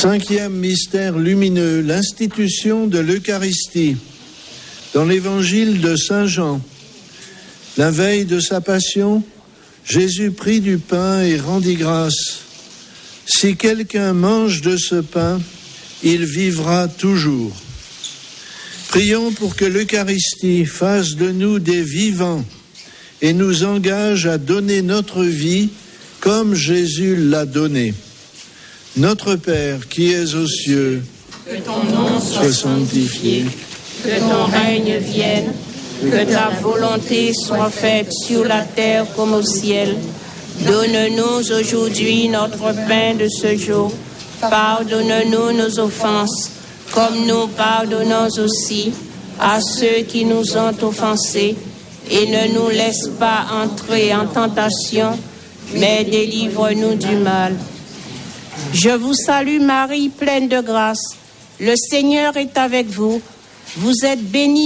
Cinquième mystère lumineux, l'institution de l'Eucharistie. Dans l'évangile de Saint Jean, la veille de sa passion, Jésus prit du pain et rendit grâce. Si quelqu'un mange de ce pain, il vivra toujours. Prions pour que l'Eucharistie fasse de nous des vivants et nous engage à donner notre vie comme Jésus l'a donnée. Notre Père qui es aux cieux, que ton nom soit sanctifié, que ton règne vienne, que ta volonté soit faite sur la terre comme au ciel. Donne-nous aujourd'hui notre pain de ce jour. Pardonne-nous nos offenses, comme nous pardonnons aussi à ceux qui nous ont offensés. Et ne nous laisse pas entrer en tentation, mais délivre-nous du mal. Je vous salue Marie, pleine de grâce. Le Seigneur est avec vous. Vous êtes bénie